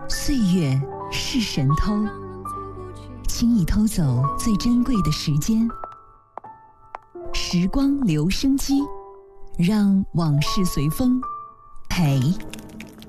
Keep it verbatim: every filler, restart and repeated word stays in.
岁月是神偷，轻易偷走最珍贵的时间。时光留声机，让往事随风，陪